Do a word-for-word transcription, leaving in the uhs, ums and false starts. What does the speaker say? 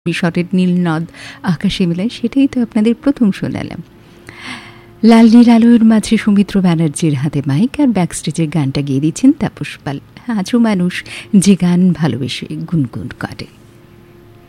মিশরের নীল নদ আকাশে মেলায়, সেটাই তো আপনাদের প্রথম শোনালাম। লাল নীল আলোর মাঝে সৌমিত্র ব্যানার্জির হাতে মাইক, আর ব্যাকস্টেজের গানটা গেয়ে দিচ্ছেন তাপস পাল। আজও মানুষ যে গান ভালোবেসে গুনগুন করে।